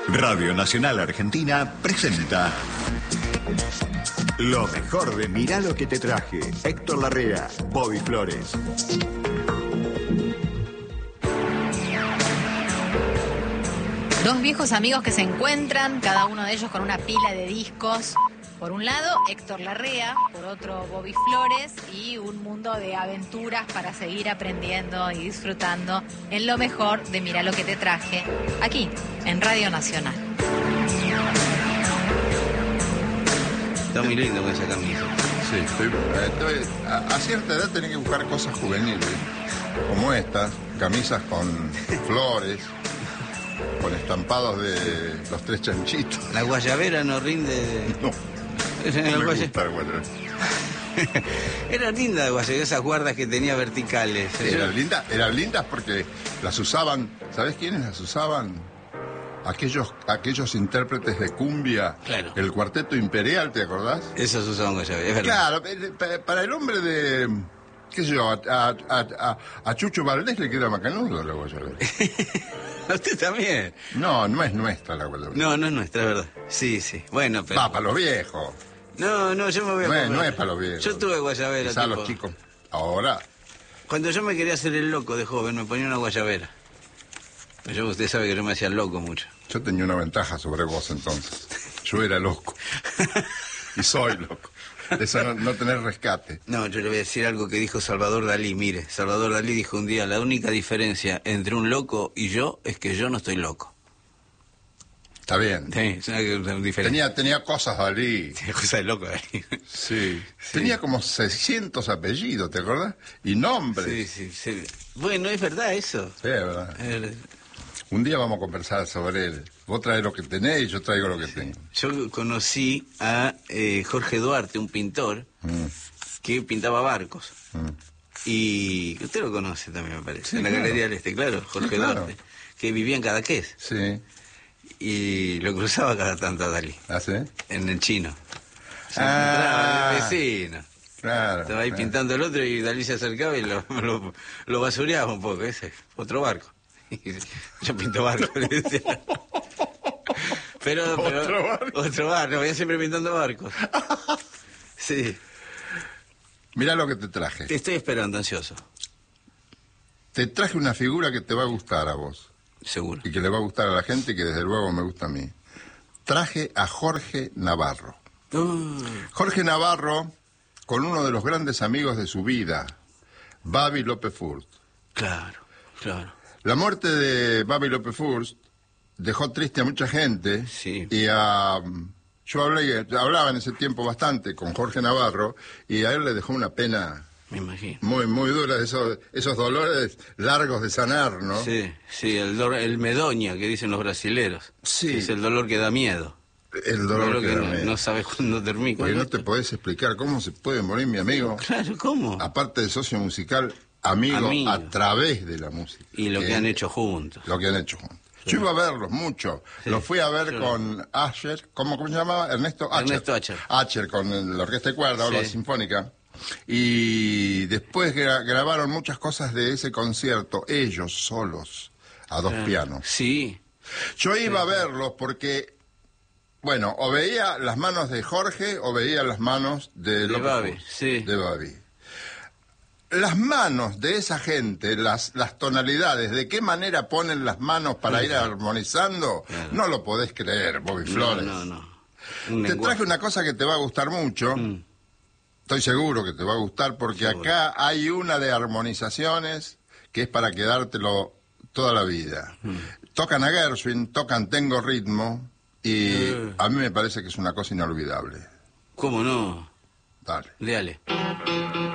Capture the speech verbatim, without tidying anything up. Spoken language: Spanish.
Radio Nacional Argentina presenta lo mejor de Mirá lo que te traje. Héctor Larrea, Bobby Flores. Dos viejos amigos que se encuentran, cada uno de ellos con una pila de discos. Por un lado, Héctor Larrea, por otro, Bobby Flores, y un mundo de aventuras para seguir aprendiendo y disfrutando en lo mejor de Mirá lo que te traje, aquí, en Radio Nacional. Está muy lindo con esa camisa. Sí, estoy, estoy, a, a cierta edad tenés que buscar cosas juveniles, como estas, camisas con flores, con estampados de los tres chanchitos. La guayabera no rinde... No. El No me guaya... gusta el guayabera. Era linda la guayabera, esas guardas que tenía verticales. Eran lindas, eran lindas porque las usaban, ¿sabés quiénes las usaban? Aquellos, aquellos intérpretes de cumbia, Claro. El Cuarteto Imperial, ¿te acordás? Esos usaban guayabera, es verdad. Claro, para el hombre de, qué sé yo, a, a, a, a Chucho Valdés le queda macanudo la guayabera. ¿A usted también? No, no es nuestra la guayabera. No, no es nuestra, es verdad. Sí, sí. Bueno, pero... Va, para los viejos. No, no, yo me voy a... No es, comer. no es para los viejos. Yo tuve guayabera, Quizá tipo... los chicos. Ahora, Cuando yo me quería hacer el loco de joven, me ponía una guayabera. Pero yo, usted sabe que yo me hacía loco mucho. yo tenía una ventaja sobre vos entonces. Yo era loco. Y soy loco. Eso no, no tener rescate. No, yo le voy a decir algo que dijo Salvador Dalí. Mire, Salvador Dalí dijo un día, la única diferencia entre un loco y yo es que yo no estoy loco. Está bien. Sí, es una, una diferencia. Tenía, tenía cosas Dalí. Tenía cosa de loco Dalí. Sí. Sí. Tenía como seiscientos apellidos, ¿te acuerdas? Y nombres. Sí, sí, sí. Bueno, es verdad eso. Sí, es verdad. Eh, Un día vamos a conversar sobre él. Vos traes lo que tenés y yo traigo lo que tengo. Yo conocí a eh, Jorge Duarte, un pintor, Mm, que pintaba barcos. mm. Y usted lo conoce también, me parece. Sí, en la claro. Galería del Este, claro, Jorge Sí, claro. Duarte. Que vivía en Cadaqués. Sí. Y lo cruzaba cada tanto a Dalí, ¿Ah, sí? en el chino. Se Ah. encontraba el vecino. Claro. Estaba ahí claro. pintando el otro y Dalí se acercaba y lo, lo, lo basureaba un poco. Ese, otro barco. Y yo pinto barco, le decía. Pero, pero, ¿Otro barco? Otro barco, voy siempre pintando barcos. Sí, Mirá lo que te traje. te estoy esperando, ansioso, Te traje una figura que te va a gustar a vos. seguro. Y que le va a gustar a la gente y que desde luego me gusta a mí. Traje a Jorge Navarro. Uh, Jorge Navarro, con uno de los grandes amigos de su vida, Babi López Furt. claro, claro. La muerte de Babi López Furt dejó triste a mucha gente. Sí. Y a... Yo hablé, hablaba en ese tiempo bastante con Jorge Navarro y a él le dejó una pena Me imagino. muy muy dura, esos, esos dolores largos de sanar, ¿no? Sí, sí, el, do- el medoña que dicen los brasileros. Sí. Es el dolor que da miedo. El dolor Dolor que que da no, miedo. no sabes cuándo termina. Porque no ¿Cuándo? te podés explicar cómo se puede morir mi amigo, Claro, ¿cómo? aparte de socio musical, amigo, Amigo. a través de la música. Y lo que han hecho juntos. Lo que han hecho juntos. Yo iba a verlos mucho. Sí, Los fui a ver yo- con Asher, ¿cómo, ¿cómo se llamaba? Ernesto Asher. Ernesto Asher. Asher, con la orquesta de cuerda o la Sí. sinfónica. Y después gra- grabaron muchas cosas de ese concierto, ellos solos, a dos Ah, pianos. Sí, Yo iba a verlos porque, bueno, o veía las manos de Jorge o veía las manos de, De López Babi, Furt, sí. de Babi. Las manos de esa gente, las, las tonalidades, de qué manera ponen las manos para ir armonizando, Claro. no lo podés creer, Bobby no, Flores. no, no. Un Te lenguaje. traje una cosa que te va a gustar mucho. Mm. Estoy seguro que te va a gustar porque Seguro. acá hay una de armonizaciones que es para quedártelo toda la vida. Mm. Tocan a Gershwin, tocan Tengo Ritmo y Eh. a mí me parece que es una cosa inolvidable. ¿Cómo no? Dale. Léale.